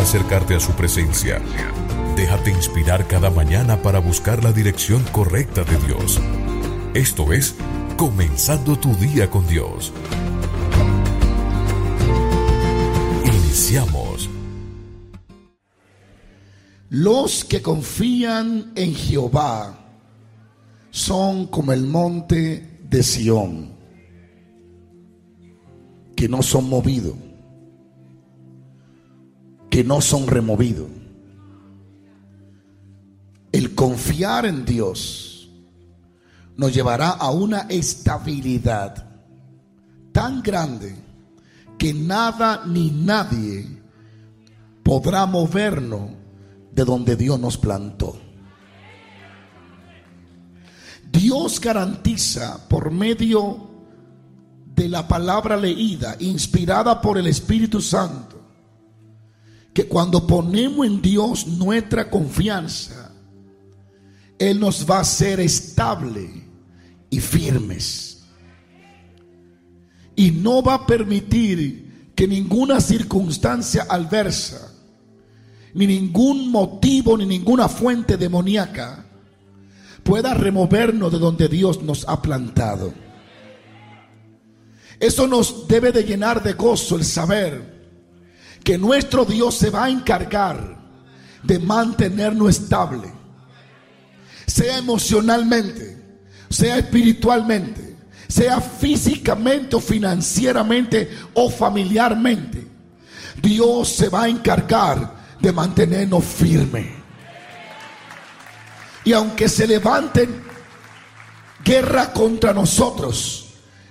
acercarte a su presencia. Déjate inspirar cada mañana para buscar la dirección correcta de Dios. Esto es Comenzando tu día con Dios. Iniciamos. Los que confían en Jehová son como el monte de Sión, que no son movidos, que no son removidos. El confiar en Dios nos llevará a una estabilidad tan grande que nada ni nadie podrá movernos de donde Dios nos plantó. Dios garantiza por medio de la palabra leída, inspirada por el Espíritu Santo, que cuando ponemos en Dios nuestra confianza, Él nos va a hacer estable y firmes, y no va a permitir que ninguna circunstancia adversa, ni ningún motivo, ni ninguna fuente demoníaca pueda removernos de donde Dios nos ha plantado. Eso nos debe de llenar de gozo, el saber que nuestro Dios se va a encargar de mantenernos estable, sea emocionalmente, sea espiritualmente, sea físicamente o financieramente o familiarmente. Dios se va a encargar de mantenernos firmes. Y aunque se levanten guerra contra nosotros,